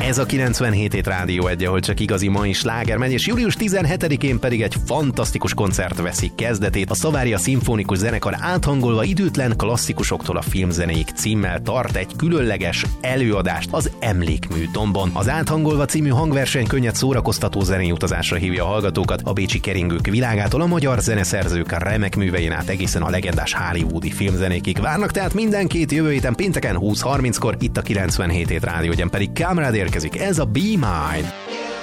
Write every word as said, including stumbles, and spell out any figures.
Ez a kilencvenhét hét Rádió egy, ahol csak igazi mai sláger megy, és július tizenhetedikén pedig egy fantasztikus koncert veszi kezdetét. A Savaria Szimfonikus Zenekar áthangolva időtlen klasszikusoktól a filmzenéig címmel tart egy különleges előadást az Emlékmű dombon. Az Áthangolva című hangverseny könnyed szórakoztató zenei utazásra hívja a hallgatókat a bécsi keringők világától a magyar zeneszerzők remek művein át egészen a legendás hollywoodi filmzenékig. Várnak tehát mindenkit jövő héten pénteken húsz harminckor itt a kilencvenhét hét Rádió, ugyan pedig Kamrád érkezik, ez a Be Mine.